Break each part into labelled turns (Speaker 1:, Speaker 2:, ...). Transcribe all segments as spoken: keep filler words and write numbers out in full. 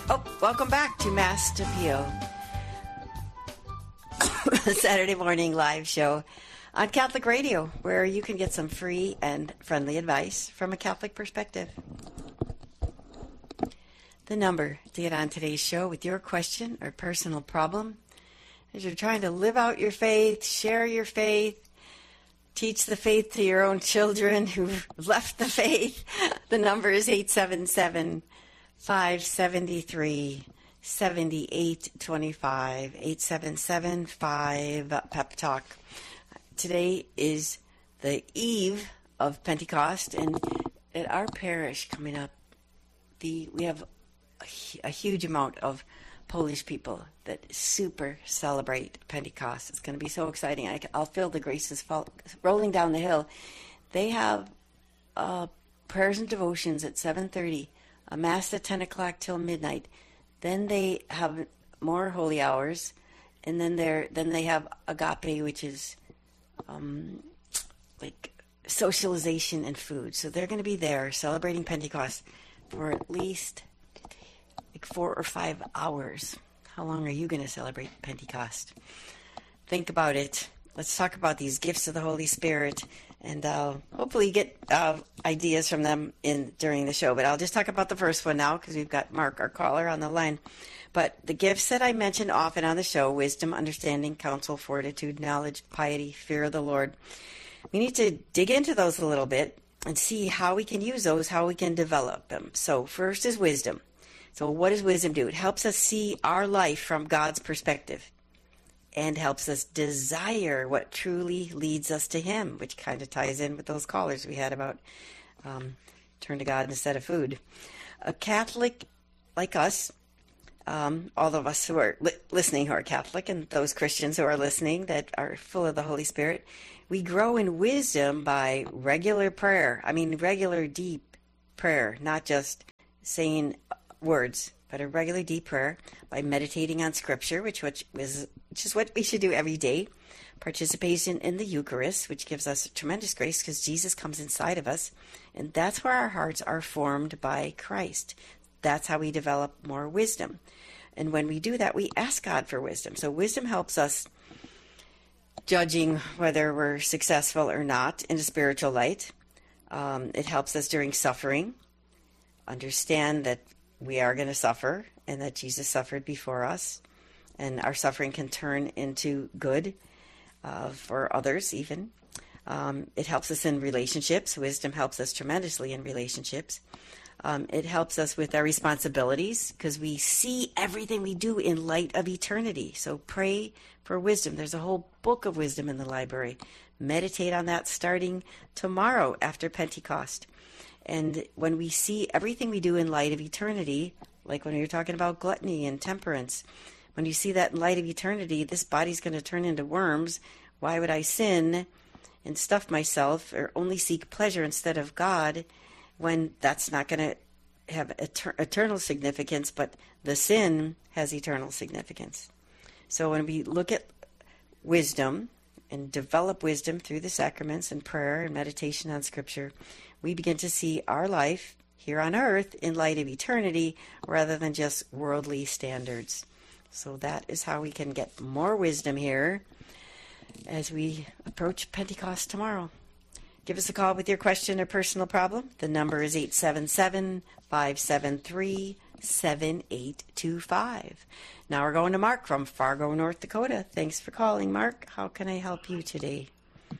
Speaker 1: Oh, welcome back to Mass to Pio, Saturday morning live show on Catholic Radio, where you can get some free and friendly advice from a Catholic perspective. The number to get on today's show with your question or personal problem, as you're trying to live out your faith, share your faith, teach the faith to your own children who've left the faith, the number is eight seven seven, five seven three, seven eight two five, eight seven seven, five Pep Talk. Today is the eve of Pentecost, and at our parish coming up, the we have a, a huge amount of Polish people that super celebrate Pentecost. It's going to be so exciting. I, I'll feel the graces fall, rolling down the hill. They have uh, prayers and devotions at seven thirty, a Mass at ten o'clock till midnight. Then they have more holy hours, and then they're then they have agape, which is um, like socialization and food. So they're going to be there celebrating Pentecost for at least like four or five hours. How long are you going to celebrate Pentecost? Think about it. Let's talk about these gifts of the Holy Spirit, and uh, hopefully get uh, ideas from them in during the show. But I'll just talk about the first one now, because we've got Mark, our caller, on the line. But the gifts that I mention often on the show: wisdom, understanding, counsel, fortitude, knowledge, piety, fear of the Lord. We need to dig into those a little bit and see how we can use those, how we can develop them. So first is wisdom. So what does wisdom do? It helps us see our life from God's perspective, and helps us desire what truly leads us to Him, which kind of ties in with those callers we had about um, turn to God instead of food. A Catholic like us, um, all of us who are li- listening who are Catholic, and those Christians who are listening that are full of the Holy Spirit, we grow in wisdom by regular prayer. I mean, regular deep prayer, not just saying words, but a regular deep prayer, by meditating on Scripture, which which is which is what we should do every day. Participation in the Eucharist, which gives us tremendous grace because Jesus comes inside of us, and that's where our hearts are formed by Christ. That's how we develop more wisdom. And when we do that, we ask God for wisdom. So wisdom helps us judging whether we're successful or not in a spiritual light. Um, it helps us during suffering, understand that we are going to suffer, and that Jesus suffered before us, and our suffering can turn into good uh, for others even. Um, it helps us in relationships. Wisdom helps us tremendously in relationships. Um, it helps us with our responsibilities, because we see everything we do in light of eternity. So pray for wisdom. There's a whole book of wisdom in the library. Meditate on that starting tomorrow after Pentecost. And when we see everything we do in light of eternity, like when you're talking about gluttony and temperance, when you see that in light of eternity, this body's going to turn into worms. Why would I sin and stuff myself or only seek pleasure instead of God, when that's not going to have eter- eternal significance, but the sin has eternal significance? So when we look at wisdom and develop wisdom through the sacraments and prayer and meditation on Scripture, we begin to see our life here on earth in light of eternity rather than just worldly standards. So that is how we can get more wisdom here as we approach Pentecost tomorrow. Give us a call with your question or personal problem. The number is eight seven seven, five seven three, seven eight two five. Now we're going to Mark from Fargo, North Dakota. Thanks for calling, Mark. How can I help you today?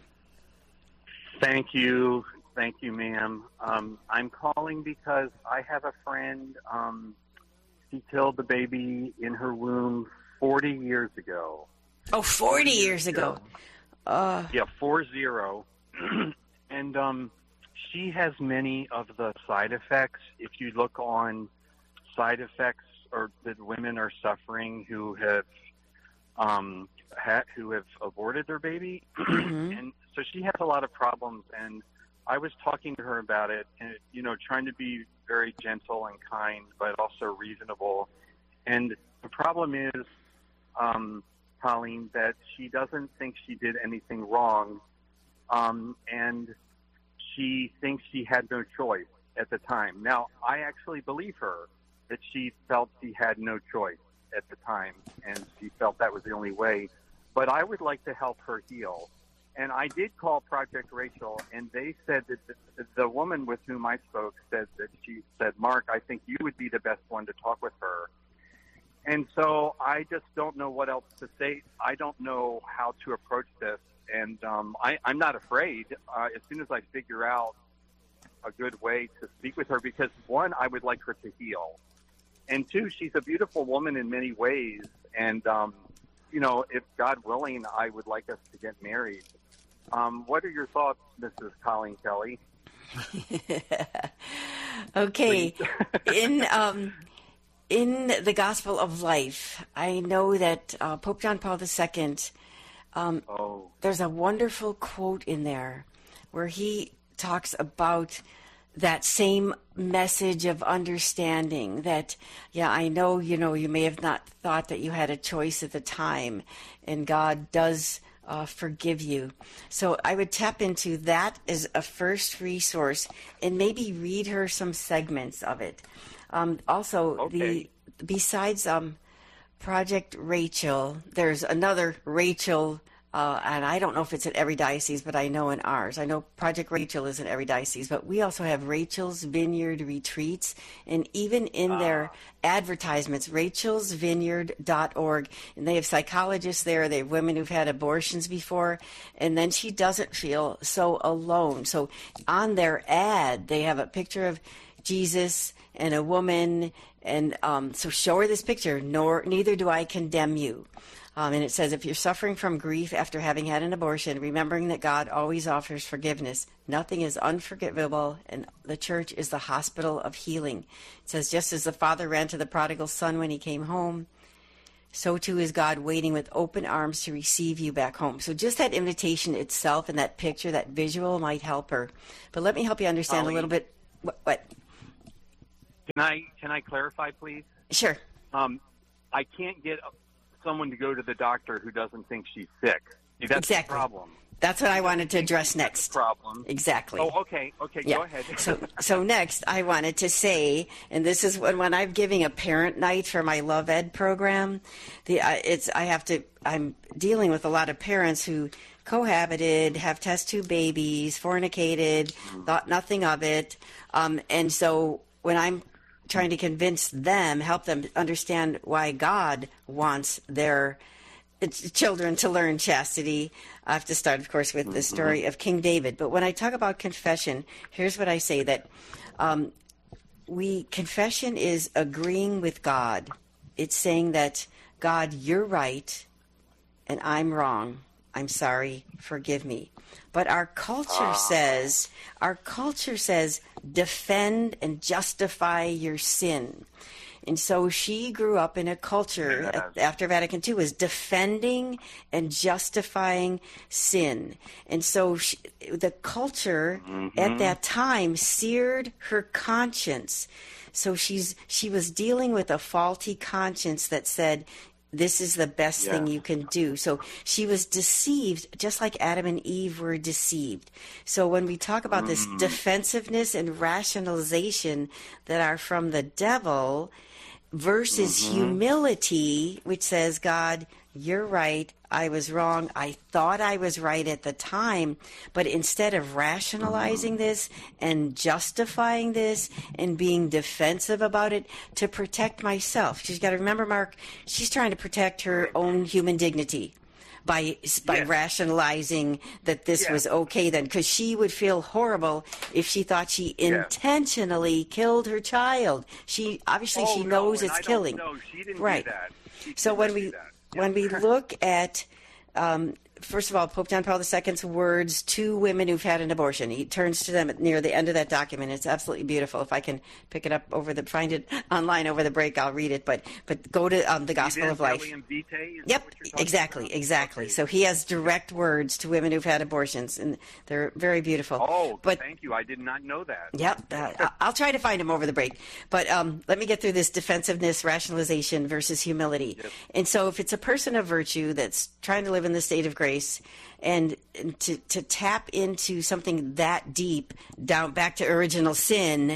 Speaker 2: Thank you. Thank you, ma'am. Um, I'm calling because I have a friend. Um, she killed the baby in her womb forty years ago.
Speaker 1: Oh, forty years ago. Uh,
Speaker 2: yeah, four zero. And um, she has many of the side effects. If you look on side effects or that women are suffering who have um, ha- who have aborted their baby,
Speaker 1: mm-hmm.
Speaker 2: and so she has a lot of problems. And I was talking to her about it, and you know, trying to be very gentle and kind, but also reasonable. And the problem is, um, Colleen, that she doesn't think she did anything wrong, um, and she thinks she had no choice at the time. Now, I actually believe her. that she felt she had no choice at the time, and she felt that was the only way. But I would like to help her heal. And I did call Project Rachel, and they said that the, the woman with whom I spoke said that she said, Mark, I think you would be the best one to talk with her. And so I just don't know what else to say. I don't know how to approach this. And um, I, I'm not afraid uh, as soon as I figure out a good way to speak with her, because, one, I would like her to heal. And, two, she's a beautiful woman in many ways. And, um, you know, if God willing, I would like us to get married. Um, what are your thoughts, Missus Colleen Kelly?
Speaker 1: Okay. in um, in the Gospel of Life, I know that uh, Pope John Paul the Second, um,
Speaker 2: oh.
Speaker 1: there's a wonderful quote in there where he talks about that same message of understanding that, yeah, I know, you know, you may have not thought that you had a choice at the time, and God does uh, forgive you. So I would tap into that as a first resource and maybe read her some segments of it. Um, also,
Speaker 2: okay.
Speaker 1: the besides um, Project Rachel, there's another Rachel. Uh, and I don't know if it's in every diocese, but I know in ours. I know Project Rachel is in every diocese, but we also have Rachel's Vineyard Retreats. And even in ah. their advertisements, rachels vineyard dot org, and they have psychologists there. They have women who've had abortions before, and then she doesn't feel so alone. So on their ad, they have a picture of Jesus and a woman, and um, so show her this picture, nor neither do I condemn you. Um, and it says, if you're suffering from grief after having had an abortion, remembering that God always offers forgiveness, nothing is unforgivable, and the church is the hospital of healing. It says, just as the father ran to the prodigal son when he came home, so too is God waiting with open arms to receive you back home. So just that invitation itself and that picture, that visual might help her. But let me help you understand
Speaker 2: Holly,
Speaker 1: a little bit. What, what?
Speaker 2: Can I, can I clarify, please?
Speaker 1: Sure.
Speaker 2: Um, I can't get someone to go to the doctor who doesn't think she's sick. See, that's
Speaker 1: exactly.
Speaker 2: the problem.
Speaker 1: That's what I wanted to address next.
Speaker 2: Problem.
Speaker 1: Exactly.
Speaker 2: Oh, okay. Okay,
Speaker 1: yeah.
Speaker 2: Go ahead.
Speaker 1: so, so next, I wanted to say, and this is when, when I'm giving a parent night for my Love Ed program. The uh, it's I have to. I'm dealing with a lot of parents who cohabited, have test tube babies, fornicated, thought nothing of it, um, and so when I'm trying to convince them, help them understand why God wants their children to learn chastity. I have to start, of course, with the story of King David. But when I talk about confession, here's what I say, that um, we confession is agreeing with God. It's saying that, God, you're right, and I'm wrong. I'm sorry. Forgive me. But our culture says, our culture says, defend and justify your sin. And so she grew up in a culture yes. after Vatican Two was defending and justifying sin. And so she, the culture mm-hmm. at that time seared her conscience. So she's she was dealing with a faulty conscience that said, this is the best yeah. thing you can do. So she was deceived, just like Adam and Eve were deceived. So when we talk about mm. this defensiveness and rationalization that are from the devil versus mm-hmm. humility, which says, God, you're right, I was wrong, I thought I was right at the time, but instead of rationalizing mm-hmm. this and justifying this and being defensive about it to protect myself, she's got to remember, Mark, she's trying to protect her own human dignity by by yes. rationalizing that this yes. was okay then, because she would feel horrible if she thought she yes. intentionally killed her child. She obviously
Speaker 2: oh,
Speaker 1: she
Speaker 2: no,
Speaker 1: knows it's
Speaker 2: I
Speaker 1: killing.
Speaker 2: No, she didn't
Speaker 1: right.
Speaker 2: do that. She
Speaker 1: so when we when we look at um, first of all, Pope John Paul the Second's words to women who've had an abortion. He turns to them near the end of that document. It's absolutely beautiful. If I can pick it up over the, find it online over the break, I'll read it. But but go to um, the Gospel of Life. Yep, exactly, about? exactly. Okay. So he has direct words to women who've had abortions, and they're very beautiful.
Speaker 2: Oh,
Speaker 1: but,
Speaker 2: thank you. I did not know that.
Speaker 1: Yep, uh, I'll try to find them over the break. But um, let me get through this defensiveness, rationalization versus humility. Yep. And so if it's a person of virtue that's trying to live in the state of grace, and to to tap into something that deep, down back to original sin,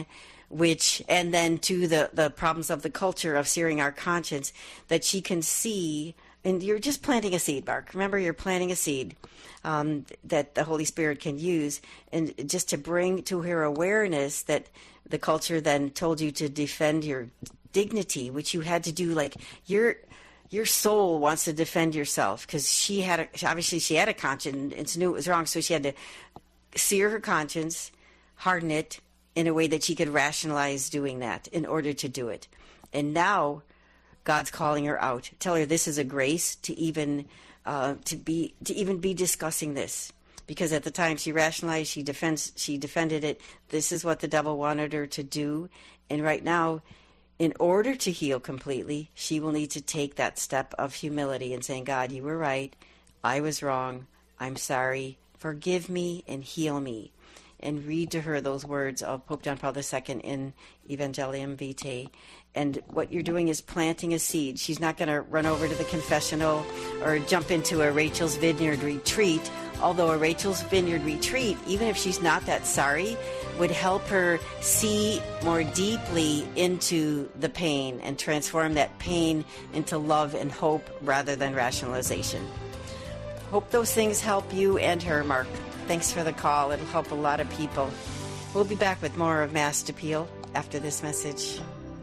Speaker 1: which, and then to the, the problems of the culture of searing our conscience, that she can see, and you're just planting a seed, Mark. Remember, you're planting a seed um, that the Holy Spirit can use, and just to bring to her awareness that the culture then told you to defend your dignity, which you had to do, like your your soul wants to defend yourself, because she had a, obviously she had a conscience and knew it was wrong, so she had to sear her conscience, harden it in a way that she could rationalize doing that in order to do it. And now God's calling her out. Tell her this is a grace to even uh, to be to even be discussing this, because at the time she rationalized, she defends, she defended it. This is what the devil wanted her to do, and right now, in order to heal completely, she will need to take that step of humility and saying, God, you were right. I was wrong. I'm sorry. Forgive me and heal me. And read to her those words of Pope John Paul the Second in Evangelium Vitae. And what you're doing is planting a seed. She's not going to run over to the confessional or jump into a Rachel's Vineyard retreat, although a Rachel's Vineyard retreat, even if she's not that sorry, would help her see more deeply into the pain and transform that pain into love and hope rather than rationalization. Hope those things help you and her, Mark. Thanks for the call. It'll help a lot of people. We'll be back with more of Mass Appeal after this message.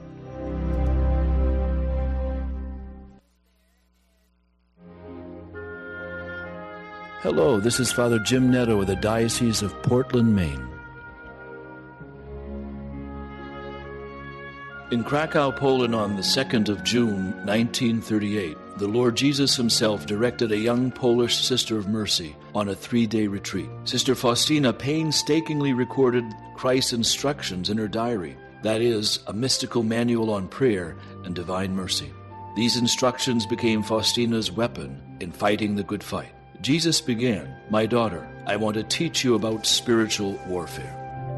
Speaker 3: Hello, this is Father Jim Netto of the Diocese of Portland, Maine. In Krakow, Poland, on the second of June, nineteen thirty-eight, the Lord Jesus himself directed a young Polish Sister of Mercy on a three-day retreat. Sister Faustina painstakingly recorded Christ's instructions in her diary, that is, a mystical manual on prayer and divine mercy. These instructions became Faustina's weapon in fighting the good fight. Jesus began, "My daughter, I want to teach you about spiritual warfare."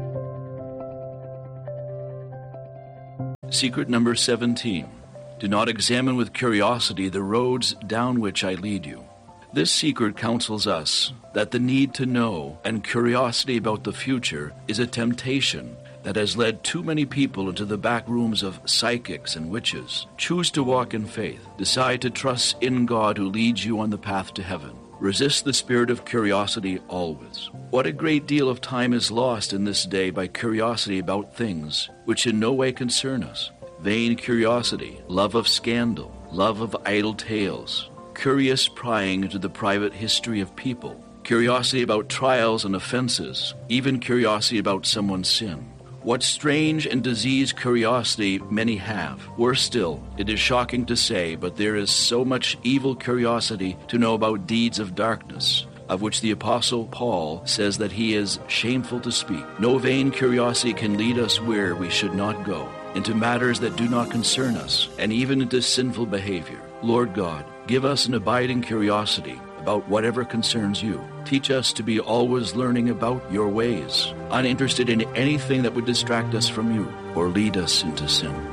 Speaker 3: Secret number seventeen. Do not examine with curiosity the roads down which I lead you. This secret counsels us that the need to know and curiosity about the future is a temptation that has led too many people into the back rooms of psychics and witches. Choose to walk in faith. Decide to trust in God who leads you on the path to heaven. Resist the spirit of curiosity always. What a great deal of time is lost in this day by curiosity about things which in no way concern us. Vain curiosity, love of scandal, love of idle tales, curious prying into the private history of people, curiosity about trials and offenses, even curiosity about someone's sin. What strange and diseased curiosity many have. Worse still, it is shocking to say, but there is so much evil curiosity to know about deeds of darkness, of which the Apostle Paul says that he is shameful to speak. No vain curiosity can lead us where we should not go, into matters that do not concern us, and even into sinful behavior. Lord God, give us an abiding curiosity about whatever concerns you. Teach us to be always learning about your ways, uninterested in anything that would distract us from you or lead us into sin.